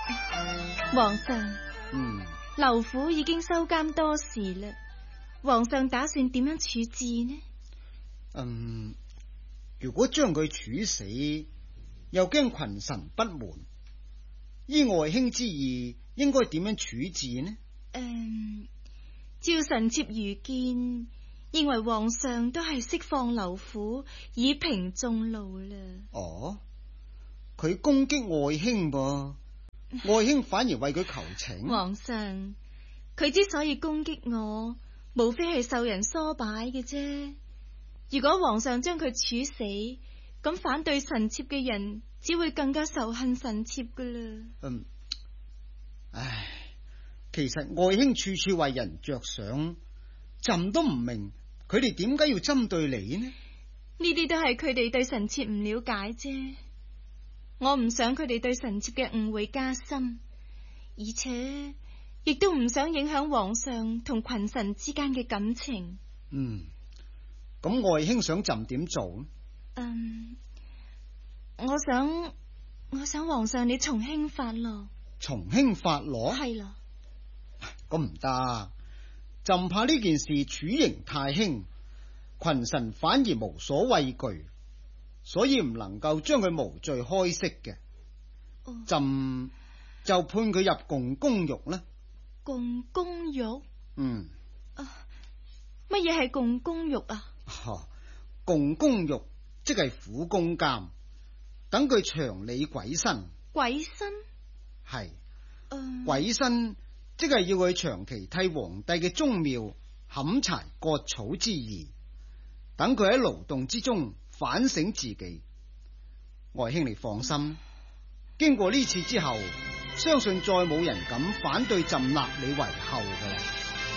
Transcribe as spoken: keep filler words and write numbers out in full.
皇上， 嗯， 劉府已經收監多時啦，皇上打算點樣處置呢？ 嗯，如果將佢處死，又驚群臣不滿，依外卿之意，應該點樣處置呢？ 嗯，照臣妾愚見，認為皇上都係釋放劉府，以平眾怒啦。 哦，佢攻擊外卿噃，外卿反而為佢求情。 皇上，佢之所以攻擊我，無非係受人唆擺嘅啫。如果皇上將佢處死，咁反對臣妾嘅人只會更加仇恨臣妾噶啦。 嗯，唉，其實外卿處處為人着想，朕都唔明佢哋點解要針對你呢？ 呢啲都係佢哋對臣妾唔了解啫。我唔想佢哋對臣妾嘅誤會加深，而且亦都唔想影響皇上同群臣之間嘅感情。 嗯，咁外卿想朕點做呢？ 嗯，我想我想皇上你從輕發落。 從輕發落？ 係啦， 咁唔得，朕怕呢件事處刑太輕，群臣反而無所畏懼，所以唔能夠將佢無罪開釋嘅。朕、哦、就判佢入共工獄啦。 共工獄？ 嗯。 啊，乜嘢係共工獄啊？ 哦，共工獄即係苦工監，等佢長理鬼身。 鬼身？ 係。 嗯、 鬼身即係要佢長期替皇帝嘅宗廟砍柴割草之意，等佢喺勞動之中反省自己。外卿你放心，嗯、經過呢次之後，相信再冇人敢反對朕立你為后㗎啦。